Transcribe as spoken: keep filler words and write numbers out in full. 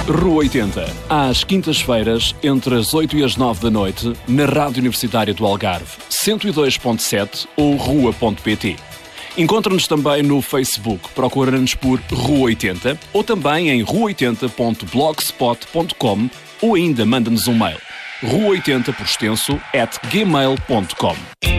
Rua oitenta, às quintas-feiras, entre as oito e as nove da noite, na Rádio Universitária do Algarve, cento e dois ponto sete ou rua ponto pt. Encontra-nos também no Facebook, procura-nos por Rua oitenta ou também em rua oitenta ponto blogspot ponto com ou ainda manda-nos um mail, rua oitenta por extenso, arroba gmail ponto com.